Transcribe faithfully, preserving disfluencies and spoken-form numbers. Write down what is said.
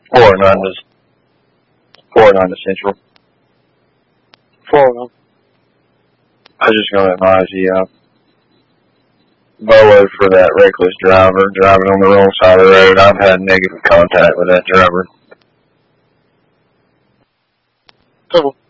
Four and nine to four and nine to Central. Four of them. I was just gonna advise you, uh, Bolo for that reckless driver driving on the wrong side of the road. I've had negative contact with that driver. Cool.